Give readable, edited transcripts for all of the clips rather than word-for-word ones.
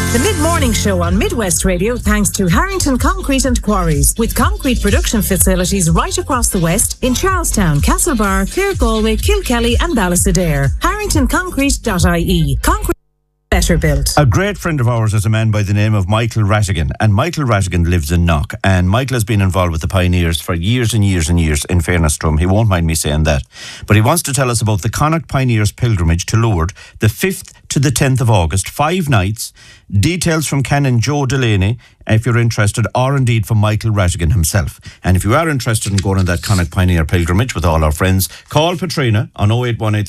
The mid-morning show on Midwest Radio thanks to Harrington Concrete and Quarries, with concrete production facilities right across the West in Charlestown, Castlebar, Clare, Galway, Kilkelly and Ballastadair. HarringtonConcrete.ie. Concrete better built. A great friend of ours is a man by the name of Michael Rattigan, and Michael Rattigan lives in Knock, and Michael has been involved with the Pioneers for years and years and years, in fairness to him. He won't mind me saying that. But he wants to tell us about the Connacht Pioneers pilgrimage to Lourdes, the 5th to the 10th of August, 5 nights. Details from Canon Joe Delaney, if you're interested, or indeed from Michael Rattigan himself. And if you are interested in going on that Connacht Pioneer pilgrimage with all our friends, call Patrina on 0818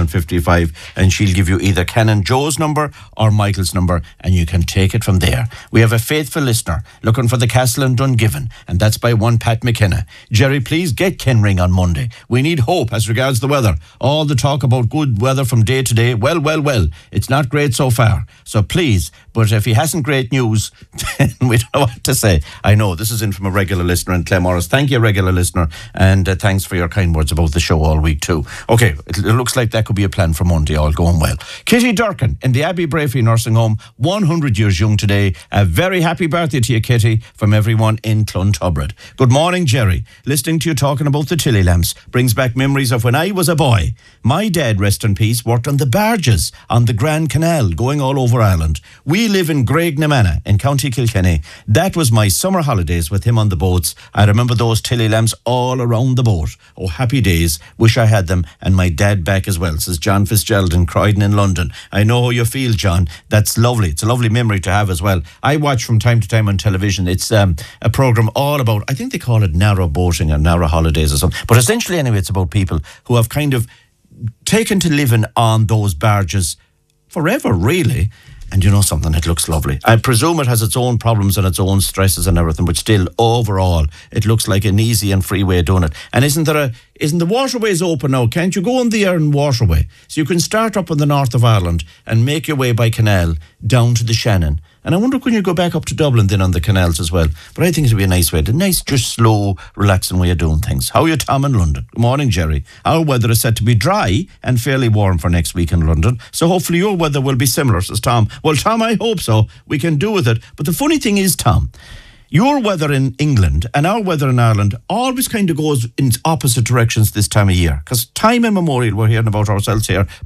3055 and she'll give you either Canon Joe's number or Michael's number, and you can take it from there. We have a faithful listener looking for the castle in Dungiven, and that's by one Pat McKenna. Jerry, please get Ken Ring on Monday. We need hope as regards the weather. All the talk about good weather from day to day, well, it's not great so far. So please, but if he hasn't great news, then we don't know what to say. I know, this is in from a regular listener in Claremorris. Thank you, regular listener, and thanks for your kind words about the show all week too. Okay, it looks like that could be a plan for Monday, all going well. Kitty Durkin in the Abbey Brafey Nursing Home, 100 years young today. A very happy birthday to you, Kitty, from everyone in Clonturbrid. Good morning, Jerry. Listening to you talking about the Tilly lamps brings back memories of when I was a boy. My dad, rest in peace, worked on the barges on the Grand Canal going all over Ireland. We live in Graignamanagh in County Kilkenny. That was my summer holidays with him on the boats. I remember those Tilly lamps all around the boat. Oh, happy days. Wish I had them, and my dad back as well, says John Fitzgerald in Croydon in London. I know how you feel, John. That's lovely. It's a lovely memory to have as well. I watch from time to time on television. It's a programme all about, I think they call it narrow boating or narrow holidays or something. But essentially, anyway, it's about people who have kind of taken to living on those barges forever, really. And you know something, it looks lovely. I presume it has its own problems and its own stresses and everything, but still, overall, it looks like an easy and free way of doing it. And isn't the waterways open now? Can't you go on the Erin waterway? So you can start up in the north of Ireland and make your way by canal down to the Shannon. And I wonder, can you go back up to Dublin then on the canals as well? But I think it'll be a nice way, just slow, relaxing way of doing things. How are you, Tom, in London? Good morning, Jerry. Our weather is set to be dry and fairly warm for next week in London. So hopefully your weather will be similar, says Tom. Well, Tom, I hope so. We can do with it. But the funny thing is, Tom, your weather in England and our weather in Ireland always kind of goes in opposite directions this time of year. Because time immemorial, we're hearing about ourselves here,